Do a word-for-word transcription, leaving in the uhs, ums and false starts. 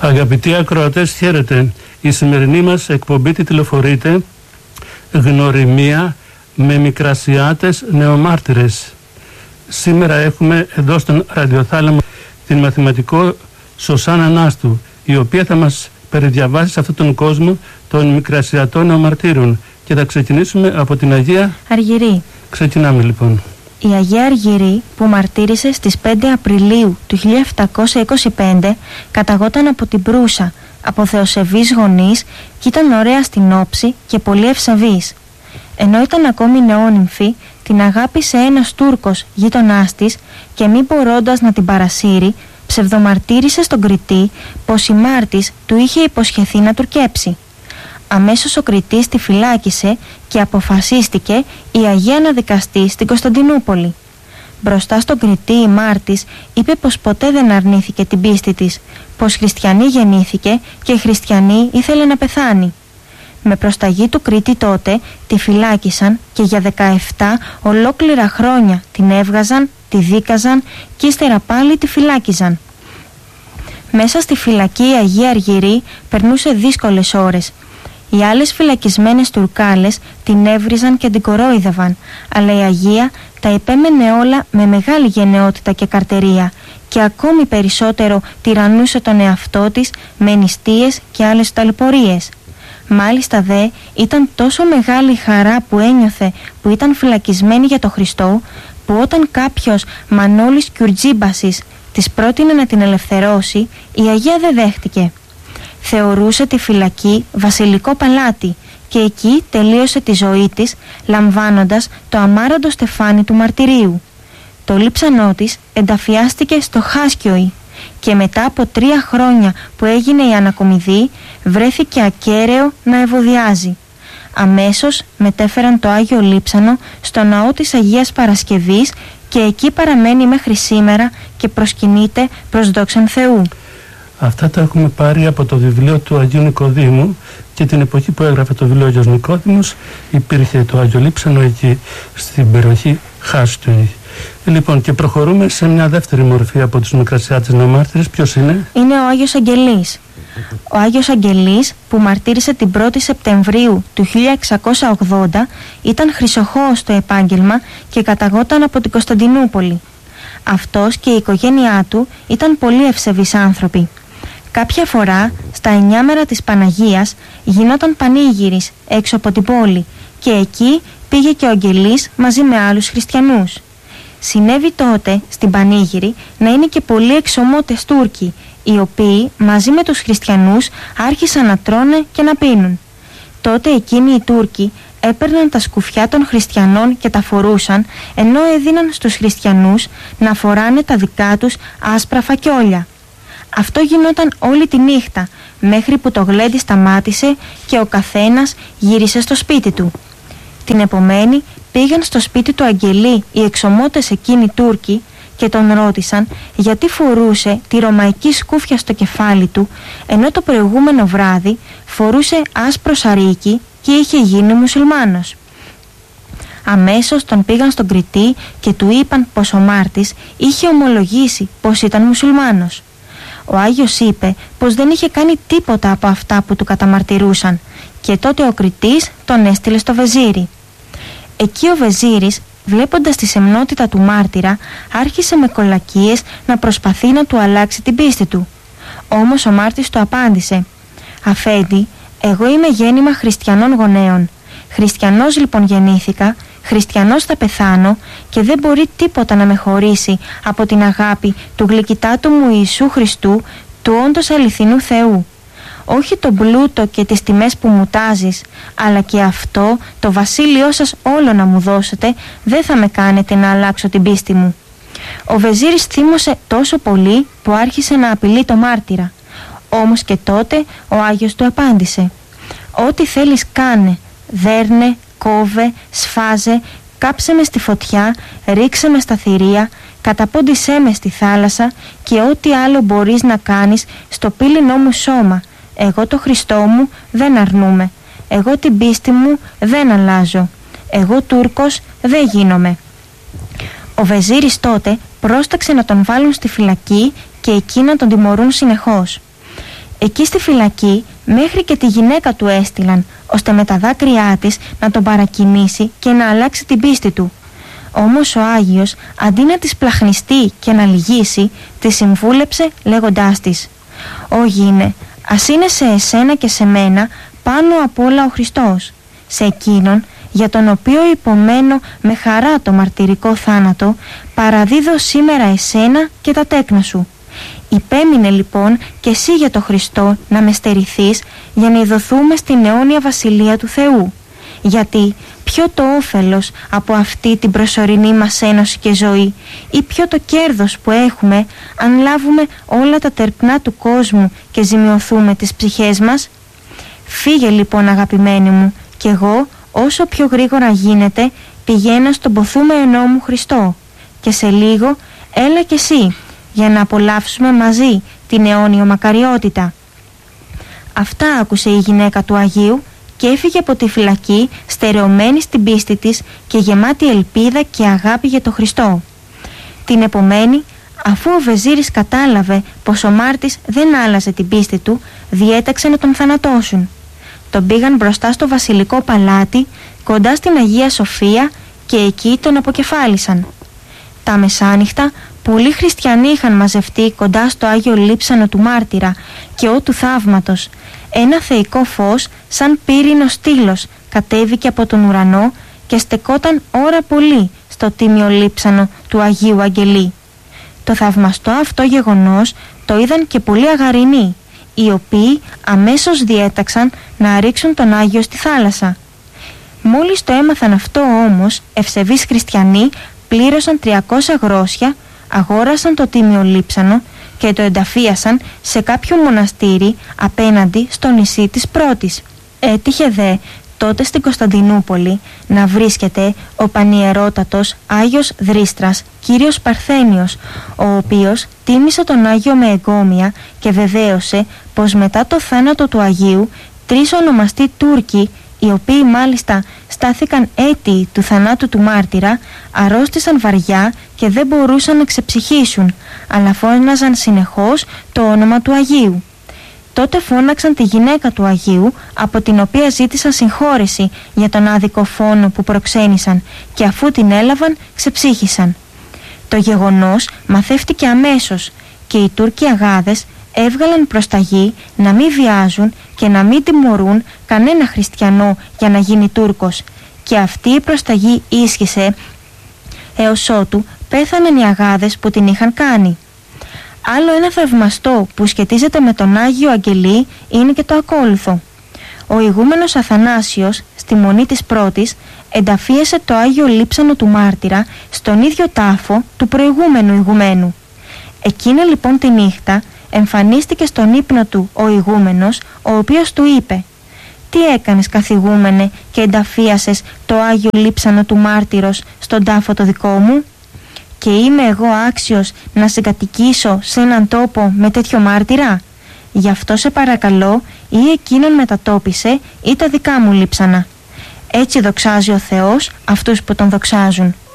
Αγαπητοί ακροατές, χαίρετε. Η σημερινή μας εκπομπή τιτλοφορείται «Γνωριμία με Μικρασιάτες νεομάρτυρες». Σήμερα έχουμε εδώ στον ραδιοθάλαμο την μαθηματικό Σωσάνα Νάστου, η οποία θα μας περιδιαβάσει σε αυτόν τον κόσμο των Μικρασιατών νεομαρτύρων. Και θα ξεκινήσουμε από την Αγία Αργυρή. Ξεκινάμε λοιπόν. Η Αγία Αργυρή, που μαρτύρησε στις πέντε Απριλίου του χίλια επτακόσια είκοσι πέντε, καταγόταν από την Προύσα, από θεοσεβείς γονείς και ήταν ωραία στην όψη και πολύ ευσεβής. Ενώ ήταν ακόμη νεόνυμφη, την αγάπησε ένας Τούρκος γείτονάς της και μη μπορώντας να την παρασύρει, ψευδομαρτύρησε στον Κριτή πως η Μάρτης του είχε υποσχεθεί να τουρκέψει. Αμέσως ο Κριτής τη φυλάκισε και αποφασίστηκε η Αγία να δικαστεί στην Κωνσταντινούπολη. Μπροστά στον Κριτή η Μάρτης είπε πως ποτέ δεν αρνήθηκε την πίστη της, πως χριστιανή γεννήθηκε και χριστιανή ήθελε να πεθάνει. Με προσταγή του Κριτή τότε τη φυλάκισαν και για δεκαεπτά ολόκληρα χρόνια την έβγαζαν, τη δίκαζαν και ύστερα πάλι τη φυλάκιζαν. Μέσα στη φυλακή η Αγία Αργυρή περνούσε δύσκολες ώρες. Οι άλλες φυλακισμένες Τουρκάλες την έβριζαν και την κορόιδευαν, αλλά η Αγία τα επέμενε όλα με μεγάλη γενναιότητα και καρτερία και ακόμη περισσότερο τυραννούσε τον εαυτό της με νηστείες και άλλες ταλαιπωρίες. Μάλιστα δε ήταν τόσο μεγάλη η χαρά που ένιωθε που ήταν φυλακισμένη για το Χριστό, που όταν κάποιος Μανώλης Κιουρτζίμπασης της πρότεινε να την ελευθερώσει, η Αγία δεν δέχτηκε. Θεωρούσε τη φυλακή βασιλικό παλάτι και εκεί τελείωσε τη ζωή της λαμβάνοντας το αμάραντο στεφάνι του μαρτυρίου. Το λείψανό της ενταφιάστηκε στο Χάσκιοι και μετά από τρία χρόνια που έγινε η ανακομιδή βρέθηκε ακέραιο να ευωδιάζει. Αμέσως μετέφεραν το Άγιο Λείψανο στο ναό της Αγίας Παρασκευής και εκεί παραμένει μέχρι σήμερα και προσκυνείται προς δόξαν Θεού. Αυτά τα έχουμε πάρει από το βιβλίο του Αγίου Νικοδήμου και την εποχή που έγραφε το βιβλίο ο Αγίος Νικόδημος υπήρχε το Άγιο Λείψανο εκεί στην περιοχή Χάσκιοι. Λοιπόν, και προχωρούμε σε μια δεύτερη μορφή από τους Μικρασιάτες νεομάρτυρες. Ποιος είναι? Είναι ο Άγιος Αγγελής. Ο Άγιος Αγγελής, που μαρτύρησε την πρώτη Σεπτεμβρίου του χίλια εξακόσια ογδόντα, ήταν χρυσοχώος στο επάγγελμα και καταγόταν από την Κωνσταντινούπολη. Αυτός και η οικογένειά του ήταν πολύ ευσεβείς άνθρωποι. Κάποια φορά, στα εννιά μέρα της Παναγίας, γινόταν πανήγυρης έξω από την πόλη και εκεί πήγε και ο Αγγελής μαζί με άλλους χριστιανούς. Συνέβη τότε στην πανήγυρη να είναι και πολλοί εξωμότες Τούρκοι, οι οποίοι μαζί με τους χριστιανούς άρχισαν να τρώνε και να πίνουν. Τότε εκείνοι οι Τούρκοι έπαιρναν τα σκουφιά των χριστιανών και τα φορούσαν, ενώ έδιναν στους χριστιανούς να φοράνε τα δικά τους άσπρα φακιόλια. Αυτό γινόταν όλη τη νύχτα, μέχρι που το γλέντι σταμάτησε και ο καθένας γύρισε στο σπίτι του. Την επομένη πήγαν στο σπίτι του Αγγελή οι εξωμότες εκείνοι Τούρκοι και τον ρώτησαν γιατί φορούσε τη ρωμαϊκή σκούφια στο κεφάλι του, ενώ το προηγούμενο βράδυ φορούσε άσπρο σαρίκι και είχε γίνει μουσουλμάνος. Αμέσως τον πήγαν στον Κριτή και του είπαν πως ο Μάρτης είχε ομολογήσει πως ήταν μουσουλμάνος. Ο Άγιος είπε πως δεν είχε κάνει τίποτα από αυτά που του καταμαρτυρούσαν και τότε ο Κριτής τον έστειλε στο Βεζίρι. Εκεί ο Βεζίρης, βλέποντας τη σεμνότητα του μάρτυρα, άρχισε με κολακίες να προσπαθεί να του αλλάξει την πίστη του. Όμως ο Μάρτης του απάντησε «Αφέντη, εγώ είμαι γέννημα χριστιανών γονέων. Χριστιανός λοιπόν γεννήθηκα, χριστιανός θα πεθάνω και δεν μπορεί τίποτα να με χωρίσει από την αγάπη του γλυκητάτου μου Ιησού Χριστού, του όντως αληθινού Θεού. Όχι τον πλούτο και τις τιμές που μου τάζεις, αλλά και αυτό το βασίλειό σας όλο να μου δώσετε, δεν θα με κάνετε να αλλάξω την πίστη μου». Ο Βεζίρης θύμωσε τόσο πολύ που άρχισε να απειλεί το μάρτυρα. Όμως και τότε ο Άγιος του απάντησε «Ό,τι θέλεις κάνε, δέρνε, κόβε, σφάζε, κάψε με στη φωτιά, ρίξε με στα θηρία, καταπόντισέ με στη θάλασσα και ό,τι άλλο μπορείς να κάνεις στο πύληνό μου σώμα. Εγώ το Χριστό μου δεν αρνούμαι. Εγώ την πίστη μου δεν αλλάζω. Εγώ Τούρκος δεν γίνομαι». Ο Βεζίρης τότε πρόσταξε να τον βάλουν στη φυλακή και εκεί να τον τιμωρούν συνεχώς. Εκεί στη φυλακή μέχρι και τη γυναίκα του έστειλαν, ώστε με τα δάκρυά της να τον παρακινήσει και να αλλάξει την πίστη του. Όμως ο Άγιος, αντί να της πλαχνιστεί και να λυγίσει, τη συμβούλεψε λέγοντάς της: «Ω γύναι, ας είναι σε εσένα και σε μένα πάνω απ' όλα ο Χριστός, σε εκείνον για τον οποίο υπομένω με χαρά το μαρτυρικό θάνατο, παραδίδω σήμερα εσένα και τα τέκνα σου. Υπέμεινε λοιπόν και εσύ για το Χριστό να με στερηθείς, για να ειδωθούμε στην αιώνια βασιλεία του Θεού. Γιατί ποιο το όφελος από αυτή την προσωρινή μας ένωση και ζωή, ή ποιο το κέρδος που έχουμε αν λάβουμε όλα τα τερπνά του κόσμου και ζημιωθούμε τις ψυχές μας? Φύγε λοιπόν, αγαπημένοι μου, και εγώ όσο πιο γρήγορα γίνεται πηγαίνω στον ποθούμενό μου Χριστό, και σε λίγο έλα κι εσύ, για να απολαύσουμε μαζί την αιώνιο μακαριότητα». Αυτά άκουσε η γυναίκα του Αγίου και έφυγε από τη φυλακή στερεωμένη στην πίστη της και γεμάτη ελπίδα και αγάπη για το Χριστό. Την επομένη, αφού ο Βεζίρης κατάλαβε πως ο μάρτης δεν άλλαζε την πίστη του, διέταξε να τον θανατώσουν. Τον πήγαν μπροστά στο βασιλικό παλάτι, κοντά στην Αγία Σοφία, και εκεί τον αποκεφάλισαν. Τα μεσάνυχτα πολλοί χριστιανοί είχαν μαζευτεί κοντά στο Άγιο Λείψανο του μάρτυρα και ό του θαύματος. Ένα θεϊκό φως σαν πύρινος στήλος κατέβηκε από τον ουρανό και στεκόταν ώρα πολύ στο τίμιο λείψανο του Αγίου Αγγελή. Το θαυμαστό αυτό γεγονός το είδαν και πολλοί αγαρινοί, οι οποίοι αμέσως διέταξαν να ρίξουν τον Άγιο στη θάλασσα. Μόλις το έμαθαν αυτό όμως, ευσεβείς χριστιανοί πλήρωσαν τριακόσια γρόσια, αγόρασαν το τίμιο λείψανο και το ενταφίασαν σε κάποιο μοναστήρι απέναντι στο νησί της Πρώτης. Έτυχε δε τότε στην Κωνσταντινούπολη να βρίσκεται ο πανιερότατος Άγιος Δρίστρας, κύριος Παρθένιος, ο οποίος τίμησε τον Άγιο με εγκόμια και βεβαίωσε πως μετά το θάνατο του Αγίου τρεις ονομαστοί Τούρκοι, οι οποίοι μάλιστα στάθηκαν έτοιοι του θανάτου του μάρτυρα, αρρώστησαν βαριά και δεν μπορούσαν να ξεψυχήσουν, αλλά φώναζαν συνεχώς το όνομα του Αγίου. Τότε φώναξαν τη γυναίκα του Αγίου, από την οποία ζήτησαν συγχώρεση για τον άδικο φόνο που προξένησαν, και αφού την έλαβαν ξεψύχησαν. Το γεγονός μαθεύτηκε αμέσως και οι Τούρκοι αγάδες έβγαλαν προσταγή να μην βιάζουν και να μην τιμωρούν κανένα χριστιανό για να γίνει Τούρκος, και αυτή η προσταγή ίσχυσε έως ότου πέθαναν οι αγάδες που την είχαν κάνει. Άλλο ένα θαυμαστό που σχετίζεται με τον Άγιο Αγγελή είναι και το ακόλουθο. Ο ηγούμενος Αθανάσιος στη Μονή της Πρώτης ενταφίασε το Άγιο Λείψανο του μάρτυρα στον ίδιο τάφο του προηγούμενου ηγουμένου. Εκείνη λοιπόν τη νύχτα εμφανίστηκε στον ύπνο του ο ηγούμενος, ο οποίος του είπε: «Τι έκανες, καθηγούμενε, και ενταφίασες το Άγιο Λείψανο του μάρτυρος στον τάφο το δικό μου? Και είμαι εγώ άξιος να συγκατοικήσω σε έναν τόπο με τέτοιο μάρτυρα? Γι' αυτό σε παρακαλώ, ή εκείνον μετατόπισε ή τα δικά μου λείψανα». Έτσι δοξάζει ο Θεός αυτούς που τον δοξάζουν.